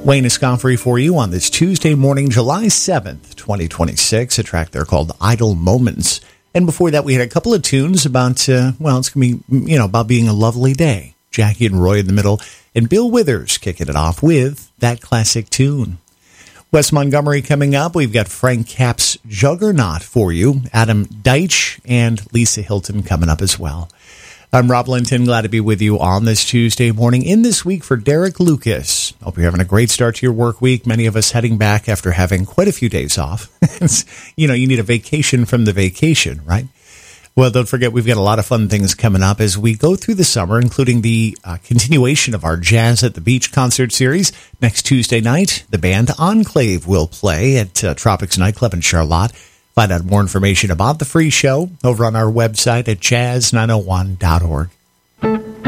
Wayne Escoffery for you on this Tuesday morning, July 7th, 2026, a track there called Idle Moments. And before that, we had a couple of tunes about, it's going to be, about being a lovely day. Jackie and Roy in the middle, and Bill Withers kicking it off with that classic tune. Wes Montgomery coming up. We've got Frank Cap's Juggernaut for you. Adam Deitch and Lisa Hilton coming up as well. I'm Rob Linton. Glad to be with you on this Tuesday morning. In this week for Derek Lucas. Hope you're having a great start to your work week. Many of us heading back after having quite a few days off. You need a vacation from the vacation, right? Well, don't forget, we've got a lot of fun things coming up as we go through the summer, including the continuation of our Jazz at the Beach concert series. Next Tuesday night, the band Enclave will play at Tropics Nightclub in Charlotte. Find out more information about the free show over on our website at jazz901.org.